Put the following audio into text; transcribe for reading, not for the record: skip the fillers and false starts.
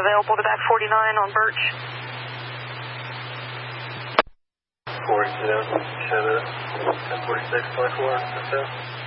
available to back 49 on Birch. 42, show 1046, 24,